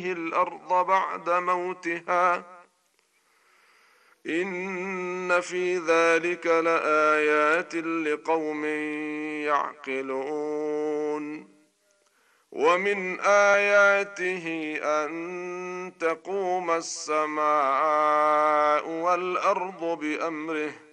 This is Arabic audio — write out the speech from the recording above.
الأرض بعد موتها إن في ذلك لآيات لقوم يعقلون ومن آياته أن تقوم السماء والأرض بأمره